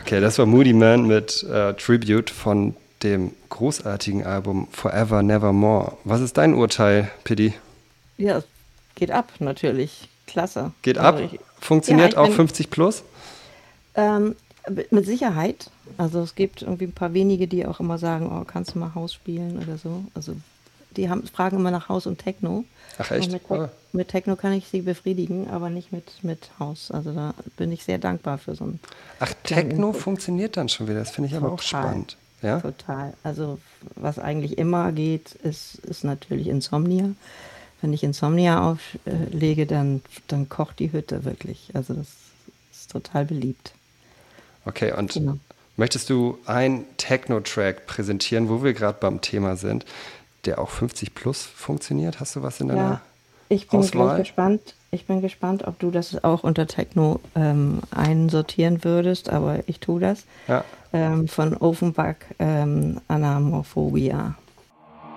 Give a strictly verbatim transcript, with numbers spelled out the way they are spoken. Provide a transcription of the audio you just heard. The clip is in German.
Okay, das war Moody Man mit äh, Tribute von dem großartigen Album Forever Nevermore. Was ist dein Urteil, Piddy? Ja, es geht ab, natürlich. Klasse. Geht Also ab? ich, ja, Funktioniert ich auch bin fünfzig plus? ähm, mit Sicherheit. Also es gibt irgendwie ein paar wenige, die auch immer sagen, oh, kannst du mal Haus spielen oder so. Also die haben, fragen immer nach Haus und Techno. Ach Und echt? mit, Tech- Oh. mit Techno kann ich sie befriedigen, aber nicht mit, mit Haus. Also da bin ich sehr dankbar für so einen Ach, kleinen Techno Input. funktioniert dann schon wieder. Das finde ich aber auch Total, spannend. Ja? total. Also was eigentlich immer geht, ist, ist natürlich Insomnia. Wenn ich Insomnia auflege, dann, dann kocht die Hütte wirklich. Also das ist total beliebt. Okay, und Genau. möchtest du einen Techno-Track präsentieren, wo wir gerade beim Thema sind, der auch fünfzig plus funktioniert? Hast du was in deiner Ja, ich bin gleich Auswahl? gespannt. Ich bin gespannt, ob du das auch unter Techno ähm, einsortieren würdest, aber ich tue das. Ja. Ähm, von Offenbach, ähm, Anamorphobia.